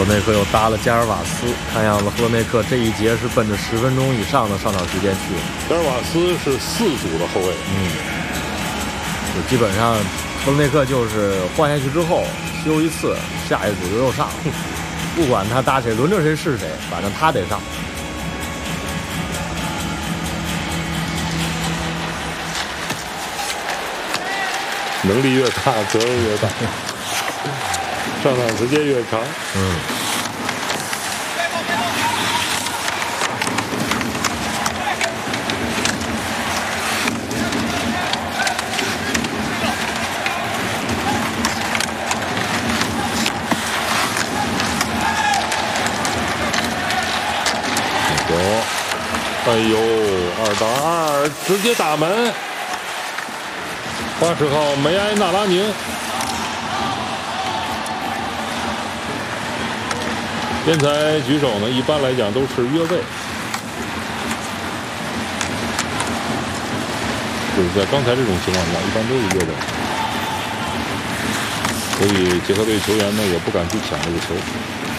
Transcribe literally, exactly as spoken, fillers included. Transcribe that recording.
赫梅克又搭了加尔瓦斯，看样子赫梅克这一节是奔着十分钟以上的上场时间去了。 加尔瓦斯是四组的后卫， 嗯，就基本上赫梅克就是换下去之后休一次，下一组就又上，不管他搭谁，轮着谁是谁，反正他得上。 能力越大，责任越大，上场时间越长。 嗯。 哎呦，二打二，直接打门。八十号梅埃纳拉宁，边裁举手呢，一般来讲都是越位，就是在刚才这种情况下，一般都是越位，所以捷克队球员呢也不敢去抢这个球。